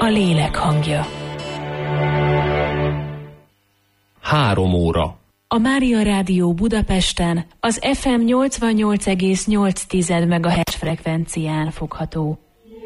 lélek hangja. 3 óra. A Mária Rádió Budapesten az FM 88,8 MHz frekvencián fogható.